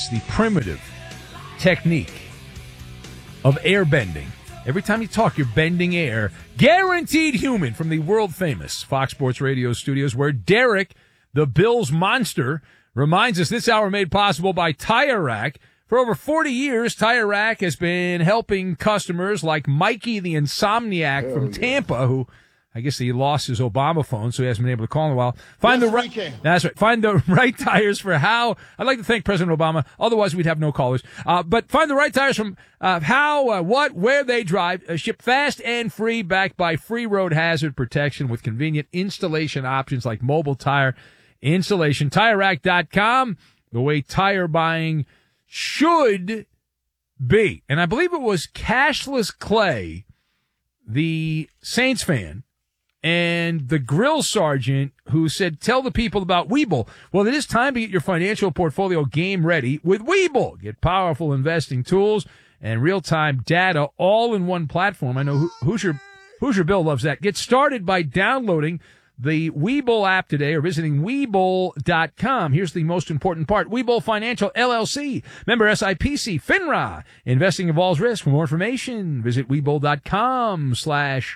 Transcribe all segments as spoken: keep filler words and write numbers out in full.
practice the primitive technique of air bending. Every time you talk, you're bending air. Guaranteed Human from the world-famous Fox Sports Radio studios, where Derek, the Bills monster, reminds us this hour made possible by Tire Rack. For over forty years, Tire Rack has been helping customers like Mikey the Insomniac oh, from Tampa, yeah. who I guess he lost his Obama phone, so he hasn't been able to call in a while. Find yes, the right, that's right. Find the right tires for how. I'd like to thank President Obama. Otherwise, we'd have no callers. Uh, but find the right tires from uh, how, uh, what, where they drive. Uh, ship fast and free, backed by free road hazard protection with convenient installation options like mobile tire installation. Tire Rack dot com. The way tire buying should be. And I believe it was Cashless Clay, the Saints fan, and the grill sergeant who said, tell the people about Webull. Well, it is time to get your financial portfolio game ready with Webull. Get powerful investing tools and real-time data all in one platform. I know Hoosier, Hoosier Bill loves that. Get started by downloading the Webull app today or visiting Webull dot com. Here's the most important part. Webull Financial, L L C, member S I P C, FINRA. Investing involves risk. For more information, visit Webull dot com slash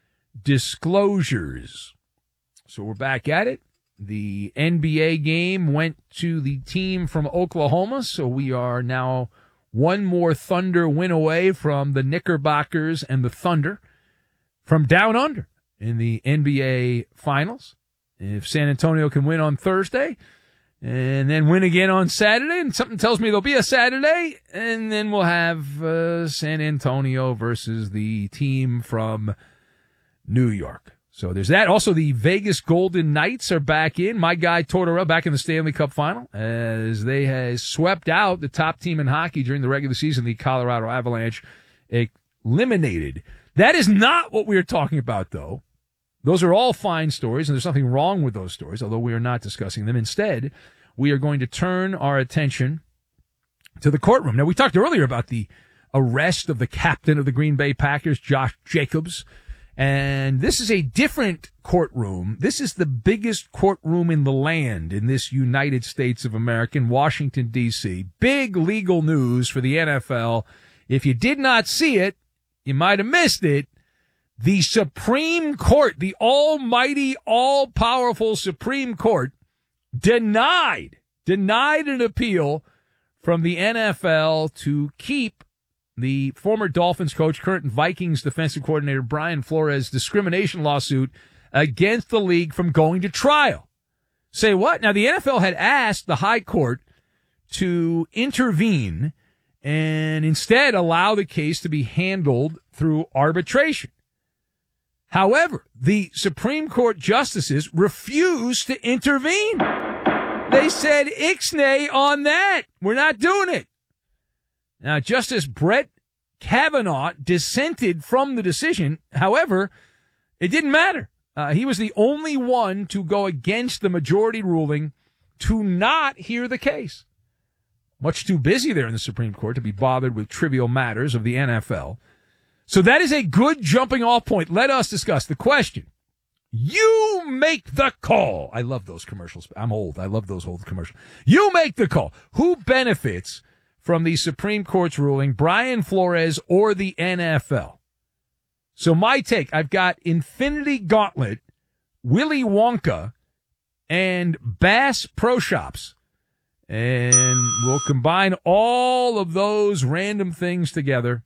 disclosures. So we're back at it. The N B A game went to the team from Oklahoma, so we are now one more Thunder win away from the Knickerbockers and the Thunder from down under in the N B A Finals. If San Antonio can win on Thursday and then win again on Saturday, and something tells me there'll be a Saturday, and then we'll have uh, San Antonio versus the team from New York. So there's that. Also, the Vegas Golden Knights are back in. My guy Tortorella back in the Stanley Cup Final as they has swept out the top team in hockey during the regular season, the Colorado Avalanche, eliminated. That is not what we are talking about, though. Those are all fine stories, and there's nothing wrong with those stories, although we are not discussing them. Instead, we are going to turn our attention to the courtroom. Now, we talked earlier about the arrest of the captain of the Green Bay Packers, Josh Jacobs, and this is a different courtroom. This is the biggest courtroom in the land in this United States of America, in Washington, D C Big legal news for the N F L. If you did not see it, you might have missed it. The Supreme Court, the almighty, all-powerful Supreme Court, denied, denied an appeal from the N F L to keep the former Dolphins coach, current Vikings defensive coordinator Brian Flores' discrimination lawsuit against the league from going to trial. Say what? Now, the N F L had asked the high court to intervene and instead allow the case to be handled through arbitration. However, the Supreme Court justices refused to intervene. They said, ixnay on that. We're not doing it. Now, Justice Brett Kavanaugh dissented from the decision. However, it didn't matter. Uh, he was the only one to go against the majority ruling to not hear the case. Much too busy there in the Supreme Court to be bothered with trivial matters of the N F L. So that is a good jumping off point. Let us discuss the question. You make the call. I love those commercials. I'm old. I love those old commercials. You make the call. Who benefits from the Supreme Court's ruling, Brian Flores or the N F L? So my take, I've got Infinity Gauntlet, Willy Wonka, and Bass Pro Shops. And we'll combine all of those random things together.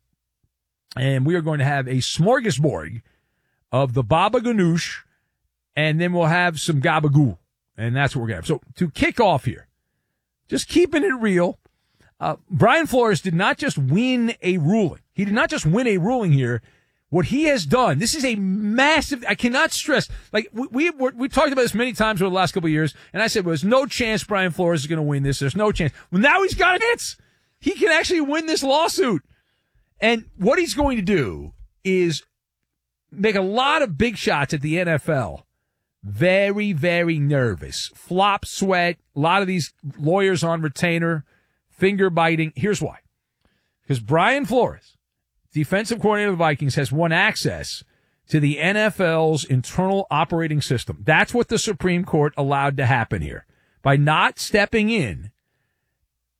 And we are going to have a smorgasbord of the Baba Ganoush, and then we'll have some gabagool. And that's what we're going to have. So to kick off here, just keeping it real, uh, Brian Flores did not just win a ruling. He did not just win a ruling here. What he has done, this is a massive, I cannot stress, like, we, we, we talked about this many times over the last couple of years, and I said, well, there's no chance Brian Flores is going to win this. There's no chance. Well, now he's got a chance. He can actually win this lawsuit. And what he's going to do is make a lot of big shots at the N F L very, very nervous. Flop sweat, a lot of these lawyers on retainer, finger biting. Here's why. Because Brian Flores, defensive coordinator of the Vikings, has won access to the N F L's internal operating system. That's what the Supreme Court allowed to happen here. By not stepping in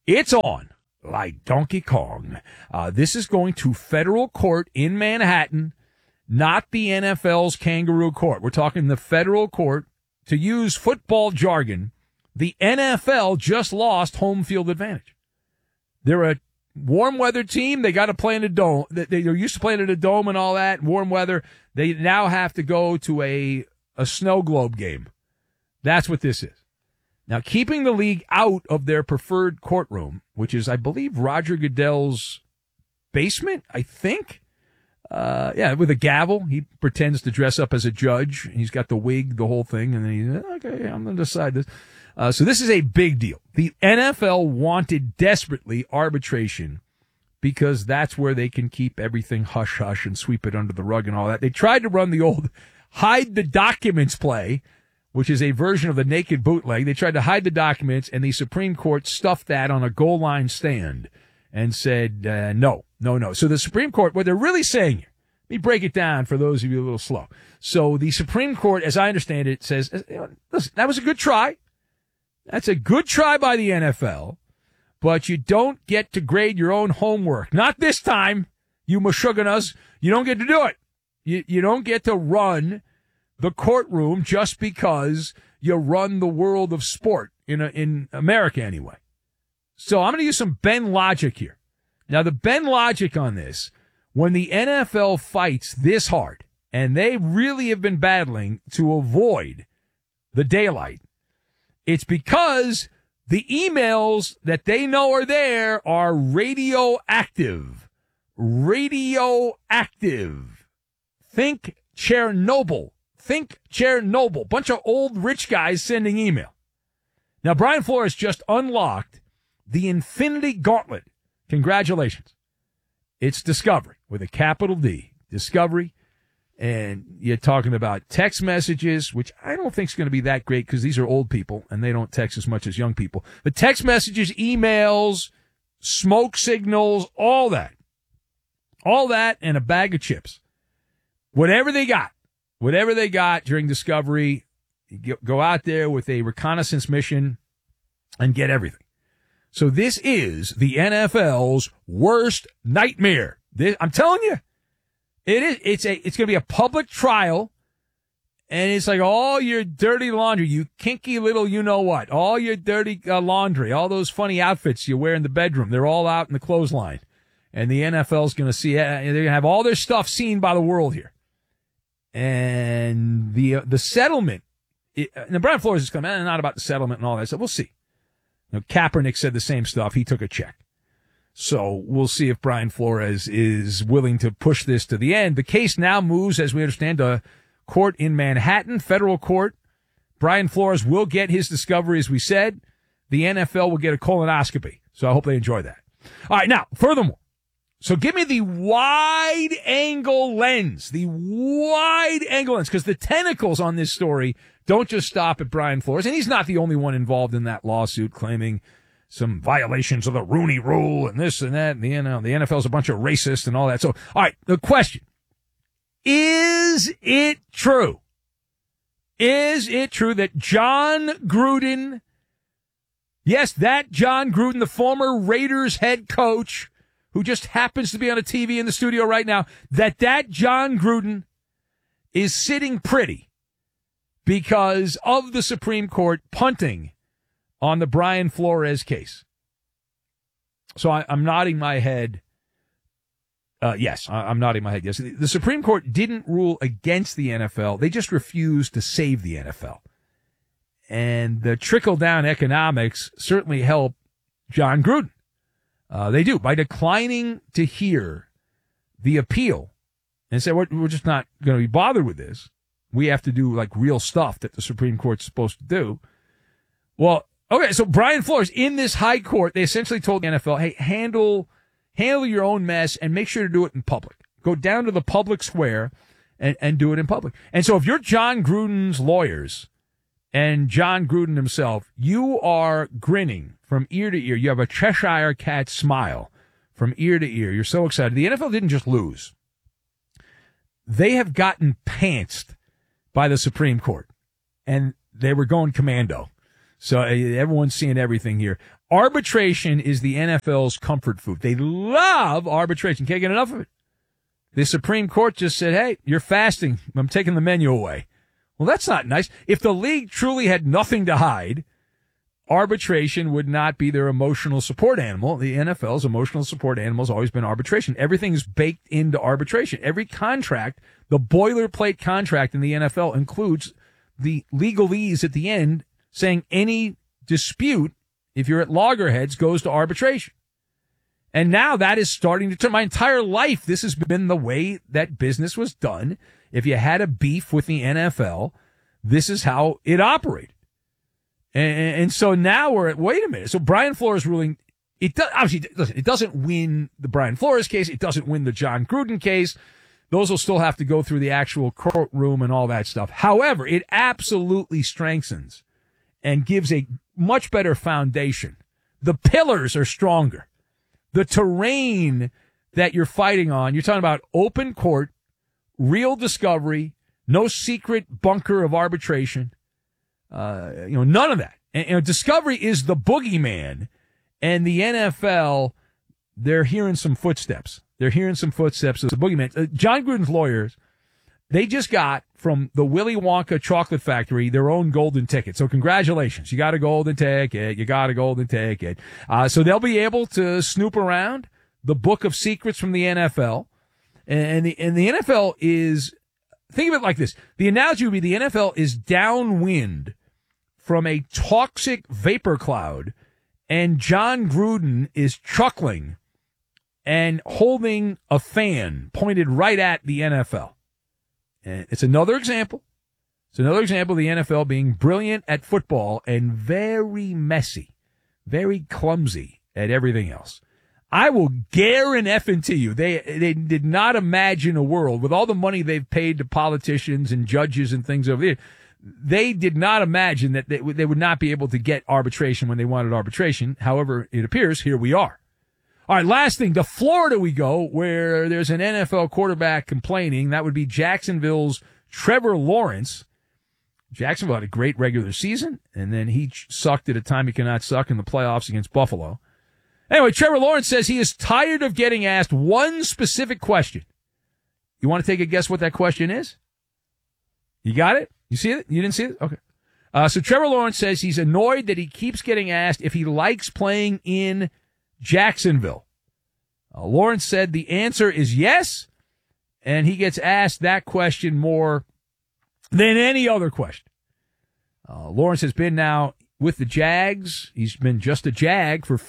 It's on like Donkey Kong. Uh, this is going to federal court in Manhattan, not the N F L's kangaroo court. We're talking the federal court. To use football jargon, the N F L just lost home field advantage. They're a warm weather team. They got to play in a dome. They're used to playing in a dome and all that, warm weather. They now have to go to a, a snow globe game. That's what this is. Now, keeping the league out of their preferred courtroom, which is, I believe, Roger Goodell's basement, I think. Uh, yeah, with a gavel. He pretends to dress up as a judge. He's got the wig, the whole thing, and then he's, okay, I'm going to decide this. Uh, so this is a big deal. The N F L wanted desperately arbitration because that's where they can keep everything hush-hush and sweep it under the rug and all that. They tried to run the old hide the documents play, which is a version of the naked bootleg. They tried to hide the documents, and the Supreme Court stuffed that on a goal line stand and said, uh, no, no, no. So the Supreme Court, what they're really saying here, let me break it down for those of you a little slow. So the Supreme Court, as I understand it, says, listen, that was a good try. That's a good try by the N F L, but you don't get to grade your own homework. Not this time, you Meshuggahs. You don't get to do it. You, you don't get to run the courtroom just because you run the world of sport in a, in America anyway. So I'm going to use some Ben logic here. Now, the Ben logic on this, when the N F L fights this hard, and they really have been battling to avoid the daylight, it's because the emails that they know are there are radioactive. Radioactive. Think Chernobyl. Think Chernobyl. Bunch of old rich guys sending email. Now, Brian Flores just unlocked the Infinity Gauntlet. Congratulations. It's Discovery with a capital D. Discovery. And you're talking about text messages, which I don't think is going to be that great because these are old people and they don't text as much as young people. But text messages, emails, smoke signals, all that. All that and a bag of chips. Whatever they got. Whatever they got during Discovery, go out there with a reconnaissance mission and get everything. So this is the N F L's worst nightmare. This, I'm telling you, it is. It's a. It's going to be a public trial, and it's like all your dirty laundry, you kinky little, you know what, all your dirty uh, laundry, all those funny outfits you wear in the bedroom, they're all out in the clothesline, and the N F L's going to see. Uh, they're going to have all their stuff seen by the world here. And the uh, the settlement, it, uh, now Brian Flores is coming, eh, not about the settlement and all that. So we'll see. You know, Kaepernick said the same stuff. He took a check. So we'll see if Brian Flores is willing to push this to the end. The case now moves, as we understand, to court in Manhattan, federal court. Brian Flores will get his discovery, as we said. The N F L will get a colonoscopy. So I hope they enjoy that. All right, now, furthermore, so give me the wide-angle lens, the wide-angle lens, because the tentacles on this story don't just stop at Brian Flores, and he's not the only one involved in that lawsuit claiming some violations of the Rooney Rule and this and that, and the, you know, the N F L's a bunch of racists and all that. So, all right, the question, is it true? Is it true that Jon Gruden, yes, that Jon Gruden, the former Raiders head coach, who just happens to be on a T V in the studio right now, that that Jon Gruden is sitting pretty because of the Supreme Court punting on the Brian Flores case? So I, I'm nodding my head. Uh, yes, I, I'm nodding my head. Yes, the Supreme Court didn't rule against the N F L. They just refused to save the N F L. And the trickle-down economics certainly help Jon Gruden. Uh, they do. By declining to hear the appeal and say, we're, we're just not going to be bothered with this. We have to do like real stuff that the Supreme Court's supposed to do. Well, okay, so Brian Flores, in this high court, they essentially told the N F L, hey, handle, handle your own mess and make sure to do it in public. Go down to the public square and, and do it in public. And so if you're Jon Gruden's lawyers and Jon Gruden himself, you are grinning from ear to ear. You have a Cheshire cat smile from ear to ear. You're so excited. The N F L didn't just lose. They have gotten pantsed by the Supreme Court, and they were going commando. So uh, everyone's seeing everything here. Arbitration is the N F L's comfort food. They love arbitration. Can't get enough of it. The Supreme Court just said, hey, you're fasting. I'm taking the menu away. Well, that's not nice. If the league truly had nothing to hide, arbitration would not be their emotional support animal. The N F L's emotional support animal has always been arbitration. Everything's baked into arbitration. Every contract, the boilerplate contract in the N F L includes the legalese at the end saying any dispute, if you're at loggerheads, goes to arbitration. And now that is starting to turn. My entire life, this has been the way that business was done. If you had a beef with the N F L, this is how it operated. And, and so now we're at, wait a minute. So Brian Flores ruling, it does, obviously, listen, it doesn't win the Brian Flores case. It doesn't win the John Gruden case. Those will still have to go through the actual courtroom and all that stuff. However, it absolutely strengthens and gives a much better foundation. The pillars are stronger. The terrain that you're fighting on, you're talking about open court, real discovery, no secret bunker of arbitration. Uh, you know, none of that. And, you know, discovery is the boogeyman, and the N F L, they're hearing some footsteps. They're hearing some footsteps of the boogeyman. Uh, John Gruden's lawyers, they just got from the Willy Wonka chocolate factory their own golden ticket. So congratulations. You got a golden ticket. You got a golden ticket. Uh, so they'll be able to snoop around the book of secrets from the N F L. And the, and the N F L is, think of it like this. The analogy would be the N F L is downwind from a toxic vapor cloud, and John Gruden is chuckling and holding a fan pointed right at the N F L. And it's another example. It's another example of the N F L being brilliant at football and very messy, very clumsy at everything else. I will guarantee you, they they did not imagine a world with all the money they've paid to politicians and judges and things over there. They did not imagine that they, they would not be able to get arbitration when they wanted arbitration. However, it appears here we are. All right, last thing, to Florida we go, where there's an N F L quarterback complaining. That would be Jacksonville's Trevor Lawrence. Jacksonville had a great regular season, and then he sucked at a time he cannot suck in the playoffs against Buffalo. Anyway, Trevor Lawrence says he is tired of getting asked one specific question. You want to take a guess what that question is? You got it? You see it? You didn't see it? Okay. Uh, so Trevor Lawrence says he's annoyed that he keeps getting asked if he likes playing in Jacksonville. Uh, Lawrence said the answer is yes, and he gets asked that question more than any other question. Uh, Lawrence has been now with the Jags. He's been just a Jag for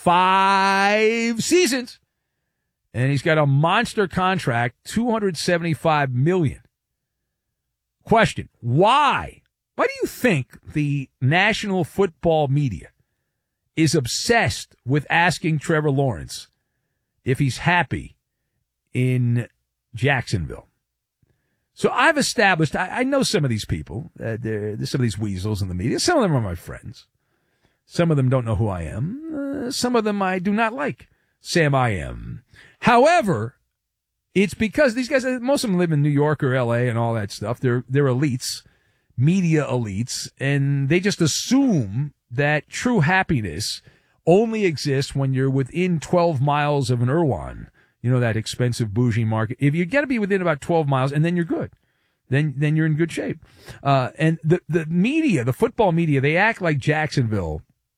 five seasons, and he's got a monster contract, two hundred seventy-five million dollars. Question, why? Why do you think the national football media is obsessed with asking Trevor Lawrence if he's happy in Jacksonville? So I've established, I, I know some of these people, uh, there's some of these weasels in the media. Some of them are my friends. Some of them don't know who I am. Uh, some of them I do not like. Sam I am. However, it's because these guys, most of them live in New York or L A and all that stuff. They're, they're elites, media elites, and they just assume that true happiness only exists when you're within twelve miles of an Irwan, you know, that expensive bougie market. If you got to be within about twelve miles, and then you're good. Then, then you're in good shape. Uh, and the, the media, the football media, they act like Jacksonville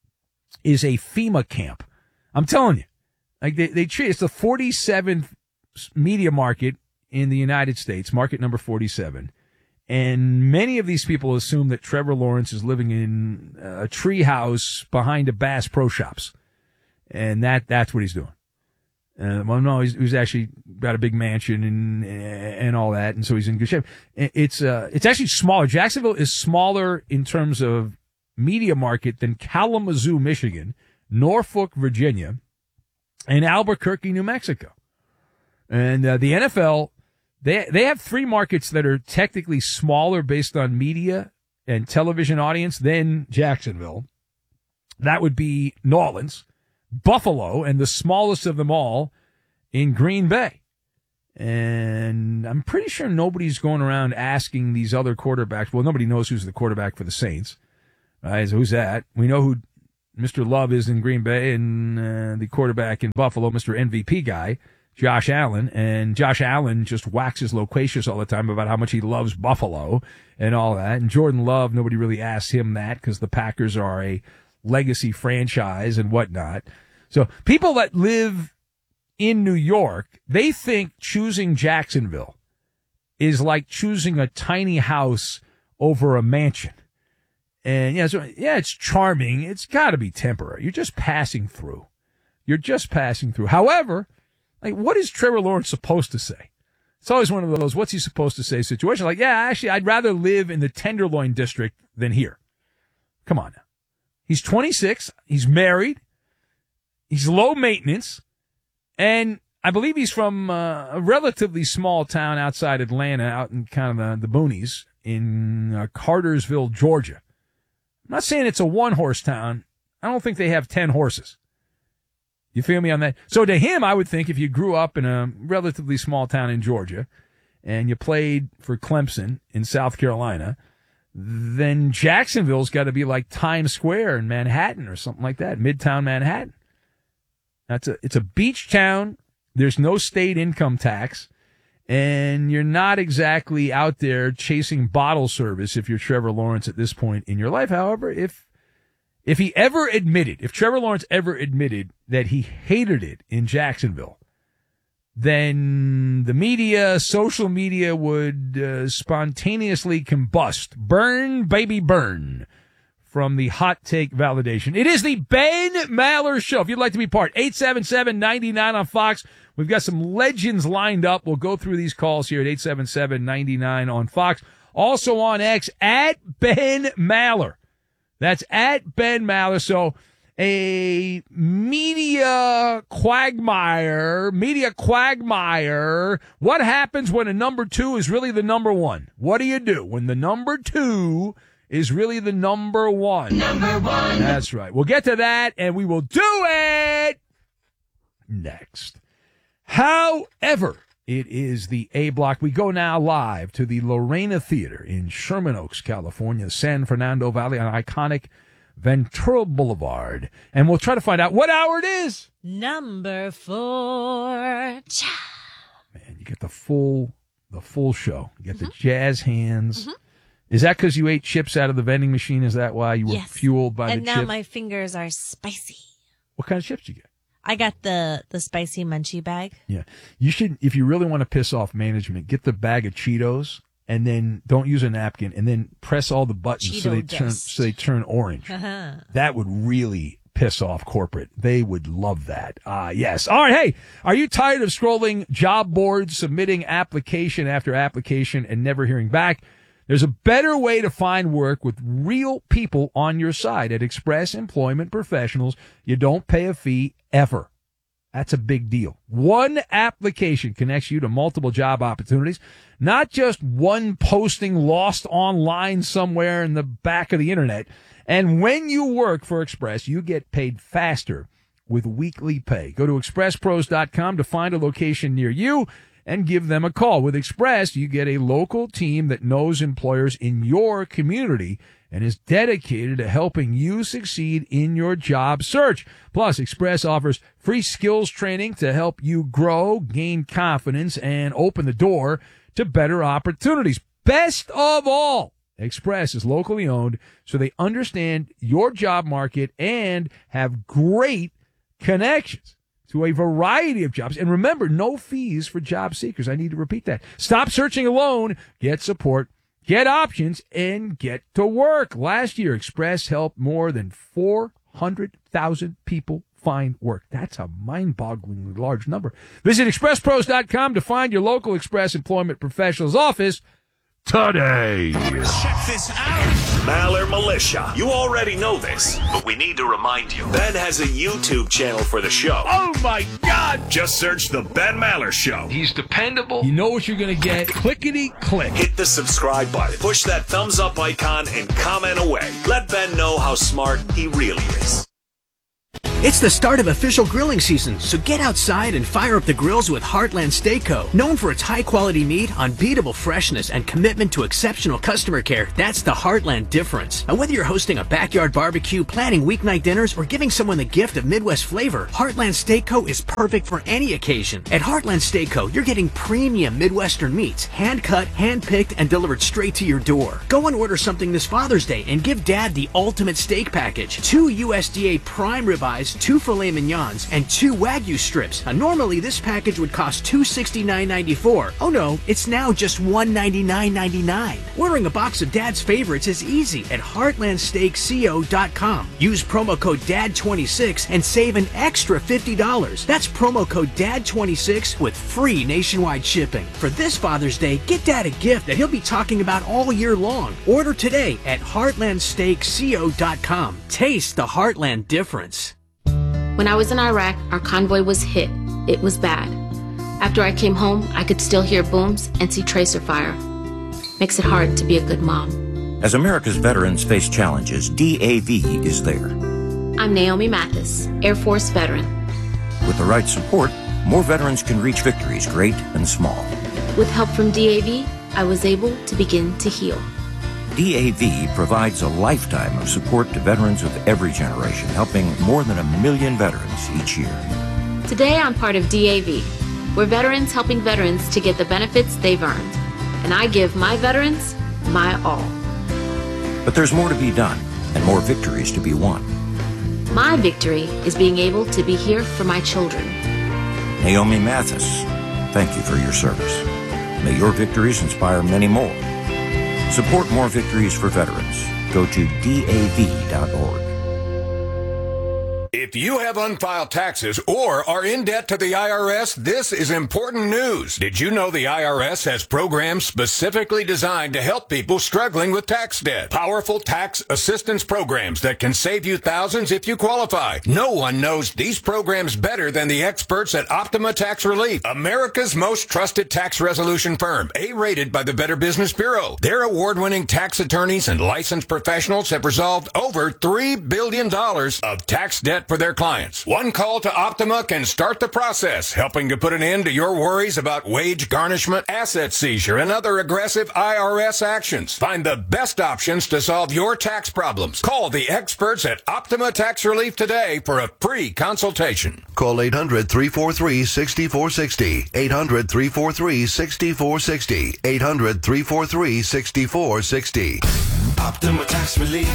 is a FEMA camp. I'm telling you. Like they, they treat, it's the forty-seventh media market in the United States, market number forty-seven. And many of these people assume that Trevor Lawrence is living in a tree house behind a Bass Pro Shops. And that, that's what he's doing. Uh, well, no, he's, he's actually got a big mansion and, and all that. And so he's in good shape. It's, uh, it's actually smaller. Jacksonville is smaller in terms of media market than Kalamazoo, Michigan, Norfolk, Virginia, and Albuquerque, New Mexico. And, uh, the N F L, They they have three markets that are technically smaller based on media and television audience than Jacksonville. That would be New Orleans, Buffalo, and the smallest of them all in Green Bay. And I'm pretty sure nobody's going around asking these other quarterbacks. Well, nobody knows who's the quarterback for the Saints. Right? So who's that? We know who Mister Love is in Green Bay, and uh, the quarterback in Buffalo, Mister M V P guy, Josh Allen. And Josh Allen just waxes loquacious all the time about how much he loves Buffalo and all that. And Jordan Love, nobody really asks him that because the Packers are a legacy franchise and whatnot. So people that live in New York, they think choosing Jacksonville is like choosing a tiny house over a mansion. And yeah, so, yeah, it's charming. It's got to be temporary. You're just passing through. You're just passing through. However, like, what is Trevor Lawrence supposed to say? It's always one of those, what's he supposed to say situations. Like, yeah, actually, I'd rather live in the Tenderloin district than here. Come on now. He's twenty-six. He's married. He's low maintenance. And I believe he's from uh, a relatively small town outside Atlanta, out in kind of the, the boonies in uh, Cartersville, Georgia. I'm not saying it's a one-horse town. I don't think they have ten horses. You feel me on that? So to him, I would think if you grew up in a relatively small town in Georgia and you played for Clemson in South Carolina, then Jacksonville's got to be like Times Square in Manhattan or something like that, Midtown Manhattan. That's a, it's a beach town. There's no state income tax. And you're not exactly out there chasing bottle service if you're Trevor Lawrence at this point in your life. However, if if he ever admitted, if Trevor Lawrence ever admitted that he hated it in Jacksonville, then the media, social media would uh, spontaneously combust. Burn, baby, burn. From the Hot Take Validation. It is the Ben Maller Show. If you'd like to be part, eight seven seven, nine nine on Fox. We've got some legends lined up. We'll go through these calls here at eight seven seven, nine nine on Fox. Also on X, at Ben Maller. That's at Ben Maller. So a media quagmire, media quagmire. What happens when a number two is really the number one? What do you do when the number two is really the number one? Number one. That's right. We'll get to that, and we will do it next. However, it is the A Block. We go now live to the Lorena Theater in Sherman Oaks, California, San Fernando Valley on iconic Ventura Boulevard. And we'll try to find out what hour it is. Number four. Cha. Man, you get the full, the full show. You get Mm-hmm. the jazz hands. Mm-hmm. Is that because you ate chips out of the vending machine? Is that why you were Yes. fueled by and the now chips? my fingers are spicy. What kind of chips did you get? I got the, the spicy munchie bag. Yeah. You should, if you really want to piss off management, get the bag of Cheetos and then don't use a napkin and then press all the buttons so Cheeto they turn, dust. so they turn orange. Uh-huh. That would really piss off corporate. They would love that. Ah, yes. All right. Hey, are you tired of scrolling job boards, submitting application after application and never hearing back? There's a better way to find work with real people on your side. At Express Employment Professionals, you don't pay a fee ever. That's a big deal. One application connects you to multiple job opportunities, not just one posting lost online somewhere in the back of the internet. And when you work for Express, you get paid faster with weekly pay. Go to express pros dot com to find a location near you and give them a call. With Express, you get a local team that knows employers in your community and is dedicated to helping you succeed in your job search. Plus, Express offers free skills training to help you grow, gain confidence, and open the door to better opportunities. Best of all, Express is locally owned, so they understand your job market and have great connections to a variety of jobs. And remember, no fees for job seekers. I need to repeat that. Stop searching alone. Get support, get options, and get to work. Last year, Express helped more than four hundred thousand people find work. That's a mind-bogglingly large number. Visit express pros dot com to find your local Express Employment Professionals office today. Check this out. Maller Militia. You already know this, but we need to remind you. Ben has a YouTube channel for the show. Oh, my God. Just search The Ben Maller Show. He's dependable. You know what you're going to get. Clickety-click. Hit the subscribe button. Push that thumbs up icon and comment away. Let Ben know how smart he really is. It's the start of official grilling season, so get outside and fire up the grills with Heartland Steak Co. Known for its high-quality meat, unbeatable freshness, and commitment to exceptional customer care, that's the Heartland difference. And whether you're hosting a backyard barbecue, planning weeknight dinners, or giving someone the gift of Midwest flavor, Heartland Steak Co. is perfect for any occasion. At Heartland Steak Co., you're getting premium Midwestern meats, hand-cut, hand-picked, and delivered straight to your door. Go and order something this Father's Day and give Dad the ultimate steak package. Two U S D A prime ribeyes, two filet mignons, and two Wagyu strips. Now, normally this package would cost two hundred sixty-nine ninety-four. Oh no, it's now just one hundred ninety-nine ninety-nine. Ordering a box of Dad's favorites is easy at heartland steak co dot com. Use promo code D A D twenty-six and save an extra fifty dollars. That's promo code D A D twenty-six with free nationwide shipping. For this Father's Day, get Dad a gift that he'll be talking about all year long. Order today at heartland steak co dot com. Taste the Heartland difference. When I was in Iraq, our convoy was hit. It was bad. After I came home, I could still hear booms and see tracer fire. Makes it hard to be a good mom. As America's veterans face challenges, D A V is there. I'm Naomi Mathis, Air Force veteran. With the right support, more veterans can reach victories, great and small. With help from D A V, I was able to begin to heal. D A V provides a lifetime of support to veterans of every generation, helping more than a million veterans each year. Today, I'm part of D A V. We're veterans helping veterans to get the benefits they've earned. And I give my veterans my all. But there's more to be done and more victories to be won. My victory is being able to be here for my children. Naomi Mathis, thank you for your service. May your victories inspire many more. Support more victories for veterans. Go to D A V dot org. If you have unfiled taxes or are in debt to the I R S, this is important news. Did you know the I R S has programs specifically designed to help people struggling with tax debt? Powerful tax assistance programs that can save you thousands if you qualify. No one knows these programs better than the experts at Optima Tax Relief, America's most trusted tax resolution firm, A-rated by the Better Business Bureau. Their award-winning tax attorneys and licensed professionals have resolved over three billion dollars of tax debt for their clients. One call to Optima can start the process, helping to put an end to your worries about wage garnishment, asset seizure, and other aggressive I R S actions. Find the best options to solve your tax problems. Call the experts at Optima Tax Relief today for a free consultation. Call eight hundred, three four three, six four six zero. eight hundred, three four three, six four six zero. eight hundred, three four three, six four six zero. Optima Tax Relief.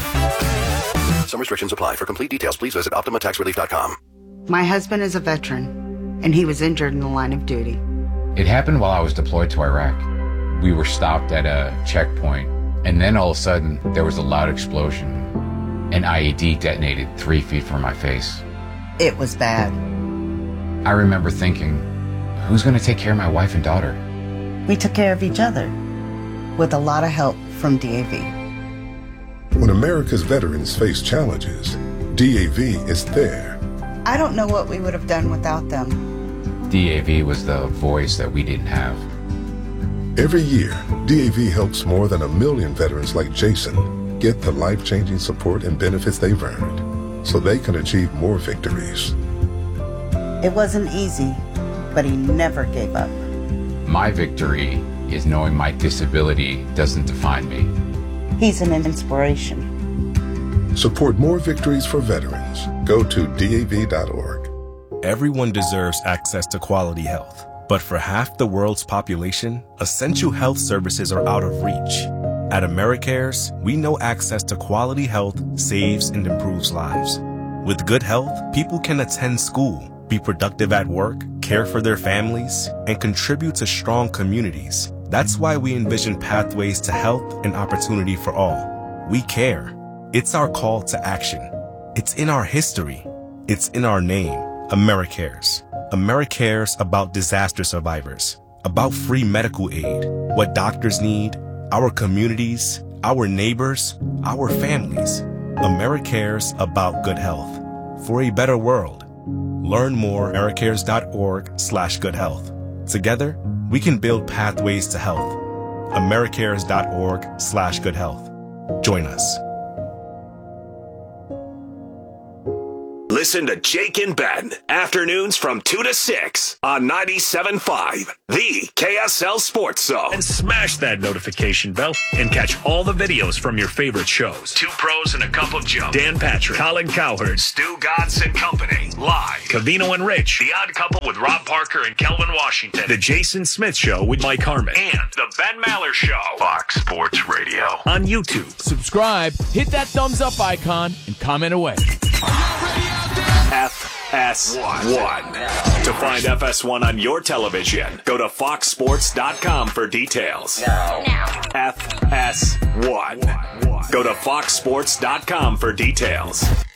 Some restrictions apply. For complete details, please visit optima tax relief dot com. My husband is a veteran, and he was injured in the line of duty. It happened while I was deployed to Iraq. We were stopped at a checkpoint, and then all of a sudden, there was a loud explosion. An I E D detonated three feet from my face. It was bad. I remember thinking, who's going to take care of my wife and daughter? We took care of each other, with a lot of help from D A V. When America's veterans face challenges, D A V is there. I don't know what we would have done without them. D A V was the voice that we didn't have. Every year, D A V helps more than a million veterans like Jason get the life-changing support and benefits they've earned so they can achieve more victories. It wasn't easy, but he never gave up. My victory is knowing my disability doesn't define me. He's an inspiration. Support more victories for veterans. Go to D A V dot org. Everyone deserves access to quality health. But for half the world's population, essential health services are out of reach. At AmeriCares, we know access to quality health saves and improves lives. With good health, people can attend school, be productive at work, care for their families, and contribute to strong communities. That's why we envision pathways to health and opportunity for all. We care. It's our call to action. It's in our history. It's in our name, AmeriCares. AmeriCares about disaster survivors, about free medical aid, what doctors need, our communities, our neighbors, our families. AmeriCares about good health. For a better world. Learn more at americares.org slash good health. Together, we can build pathways to health. americares.org slash good health. Join us. Listen to Jake and Ben, afternoons from two to six on ninety-seven point five, the K S L Sports Zone. And smash that notification bell and catch all the videos from your favorite shows. Two Pros and a Cup of Joe. Dan Patrick, Colin Cowherd, Stu Godson Company, live. Cavino and Rich, The Odd Couple with Rob Parker and Kelvin Washington, The Jason Smith Show with Mike Harmon, and The Ben Maller Show, Fox Sports Radio, on YouTube. Subscribe, hit that thumbs up icon, and comment away. F S one. To find F S one on your television, go to fox sports dot com for details. Now. F S one. Go to fox sports dot com for details.